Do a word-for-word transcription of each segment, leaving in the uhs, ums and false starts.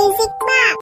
Music Box.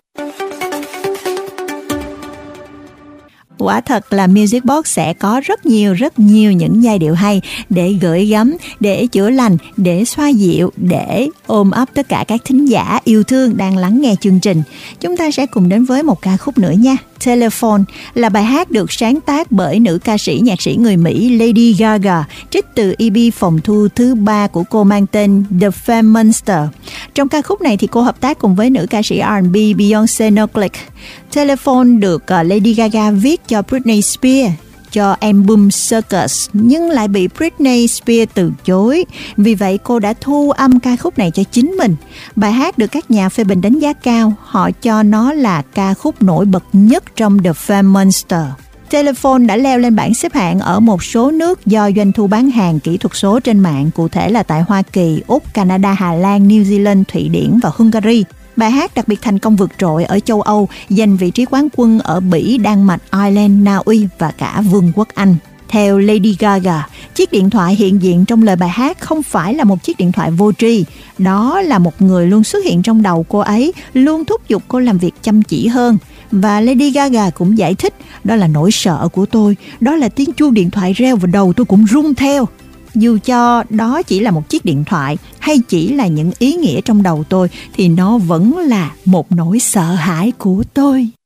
Quả thật là Music Box sẽ có rất nhiều rất nhiều những giai điệu hay để gửi gắm, để chữa lành, để xoa dịu, để ôm ấp tất cả các thính giả yêu thương đang lắng nghe chương trình. Chúng ta sẽ cùng đến với một ca khúc nữa nha. Telephone là bài hát được sáng tác bởi nữ ca sĩ nhạc sĩ người Mỹ Lady Gaga, trích từ e pê phòng thu thứ ba của cô mang tên The Fame Monster. Trong ca khúc này thì cô hợp tác cùng với nữ ca sĩ R and B Beyoncé Knowles. Telephone được Lady Gaga viết cho Britney Spears, cho album Circus, nhưng lại bị Britney Spears từ chối. Vì vậy cô đã thu âm ca khúc này cho chính mình. Bài hát được các nhà phê bình đánh giá cao, họ cho nó là ca khúc nổi bật nhất trong The Fame Monster. Telephone đã leo lên bảng xếp hạng ở một số nước do doanh thu bán hàng kỹ thuật số trên mạng, cụ thể là tại Hoa Kỳ, Úc, Canada, Hà Lan, New Zealand, Thụy Điển và Hungary. Bài hát đặc biệt thành công vượt trội ở châu Âu, giành vị trí quán quân ở Bỉ, Đan Mạch, Ireland, Na Uy và cả Vương quốc Anh. Theo Lady Gaga, chiếc điện thoại hiện diện trong lời bài hát không phải là một chiếc điện thoại vô tri. Đó là một người luôn xuất hiện trong đầu cô ấy, luôn thúc giục cô làm việc chăm chỉ hơn. Và Lady Gaga cũng giải thích, đó là nỗi sợ của tôi, đó là tiếng chuông điện thoại reo vào đầu tôi cũng rung theo. Dù cho đó chỉ là một chiếc điện thoại hay chỉ là những ý nghĩa trong đầu tôi thì nó vẫn là một nỗi sợ hãi của tôi.